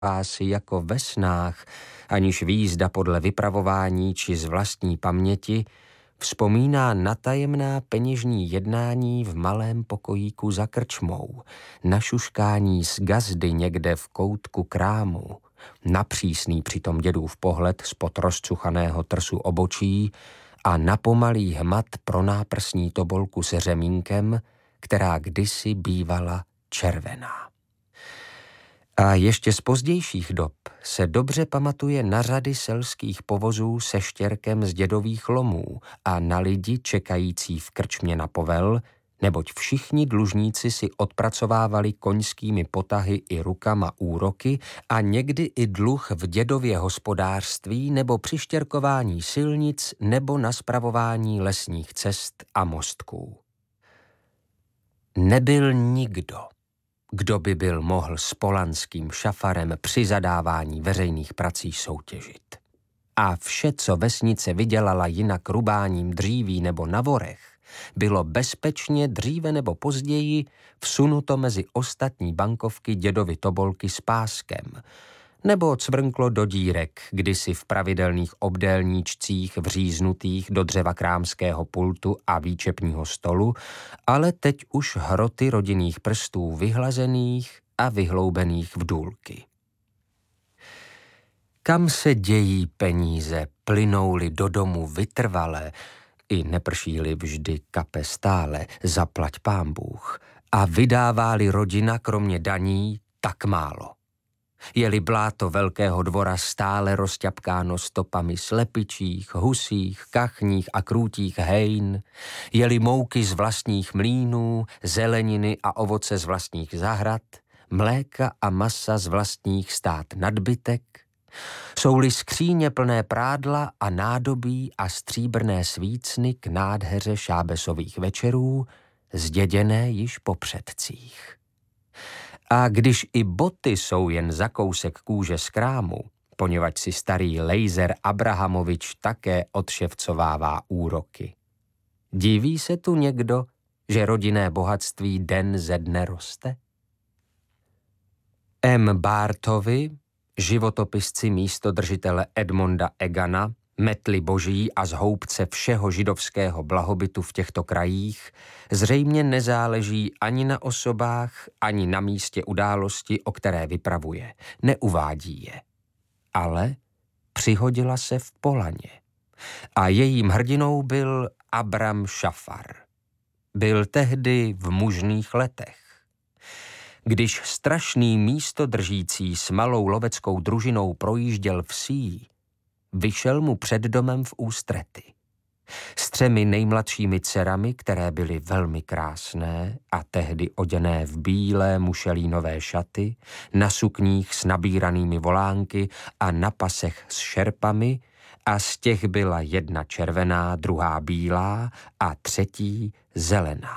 si jako ve snách, aniž výzda podle vypravování či z vlastní paměti, vzpomíná na tajemná peněžní jednání v malém pokojíku za krčmou, na šuškání z gazdy někde v koutku krámu, na přísný přitom dědův pohled spod rozcuchaného trsu obočí a na pomalý hmat pro náprsní tobolku se řemínkem, která kdysi bývala červená. A ještě z pozdějších dob se dobře pamatuje na řady selských povozů se štěrkem z dědových lomů a na lidi čekající v krčmě na povel, neboť všichni dlužníci si odpracovávali koňskými potahy i rukama úroky a někdy i dluh v dědově hospodářství nebo při štěrkování silnic nebo na spravování lesních cest a mostků. Nebyl nikdo, kdo by byl mohl s polanským šafarem při zadávání veřejných prací soutěžit. A vše, co vesnice vydělala jinak rubáním dříví nebo na vorech, bylo bezpečně dříve nebo později vsunuto mezi ostatní bankovky dědovy tobolky s páskem, nebo cvrnklo do dírek, kdysi v pravidelných obdélníčcích vříznutých do dřeva krámského pultu a výčepního stolu, ale teď už hroty rodinných prstů vyhlazených a vyhloubených v důlky. Kam se dějí peníze, plynou-li do domu vytrvale, i neprší-li vždy kape stále, zaplať pánbůh, a vydává-li rodina kromě daní tak málo. Je-li bláto velkého dvora stále rozťapkáno stopami slepičích, husích, kachních a krůtích hejn, je-li mouky z vlastních mlýnů, zeleniny a ovoce z vlastních zahrad, mléka a masa z vlastních stát nadbytek, jsou-li skříně plné prádla a nádobí a stříbrné svícny k nádheře šábesových večerů, zděděné již po předcích. A když i boty jsou jen za kousek kůže z krámu, poněvadž si starý Lejzer Abrahamovič také odševcovává úroky. Diví se tu někdo, že rodinné bohatství den ze dne roste? M. Bartovi, životopisci místodržitele Edmonda Egana, metly boží a zhoubce všeho židovského blahobytu v těchto krajích, zřejmě nezáleží ani na osobách, ani na místě události, o které vypravuje. Neuvádí je. Ale přihodila se v Polaně. A jejím hrdinou byl Abram Šafar. Byl tehdy v mužných letech. Když strašný místodržící s malou loveckou družinou projížděl vsí, vyšel mu před domem v ústrety. S 3 nejmladšími dcerami, které byly velmi krásné a tehdy oděné v bílé mušelínové šaty, na sukních s nabíranými volánky a na pasech s šerpami, a z těch byla jedna červená, druhá bílá a třetí zelená.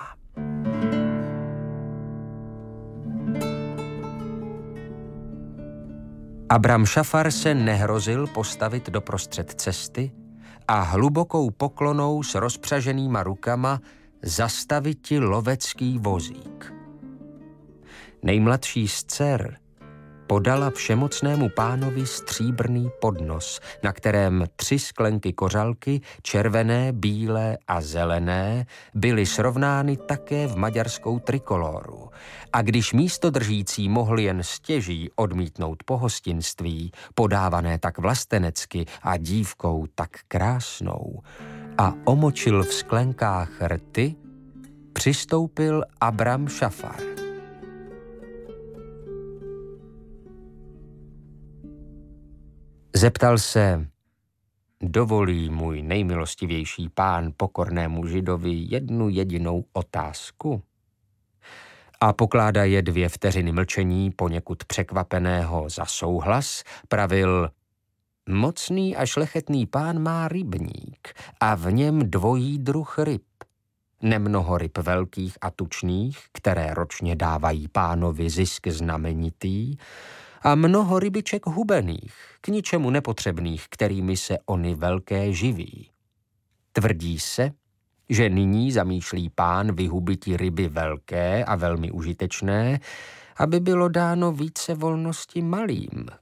Abram Šafar se nehrozil postavit doprostřed cesty a hlubokou poklonou s rozpřaženýma rukama zastaviti lovecký vozík. Nejmladší z dcer podala všemocnému pánovi stříbrný podnos, na kterém 3 sklenky kořalky, červené, bílé a zelené, byly srovnány také v maďarskou trikoloru. A když místodržící mohl jen stěží odmítnout pohostinství, podávané tak vlastenecky a dívkou tak krásnou, a omočil v sklenkách rty, přistoupil Abram Šafar. Zeptal se, dovolí můj nejmilostivější pán pokornému židovi jednu jedinou otázku? A pokládá je 2 vteřiny mlčení poněkud překvapeného za souhlas, pravil, mocný a šlechetný pán má rybník a v něm dvojí druh ryb. Nemnoho ryb velkých a tučných, které ročně dávají pánovi zisk znamenitý, a mnoho rybiček hubených, k ničemu nepotřebných, kterými se ony velké živí. Tvrdí se, že nyní zamýšlí pán vyhubiti ryby velké a velmi užitečné aby bylo dáno více volnosti malým,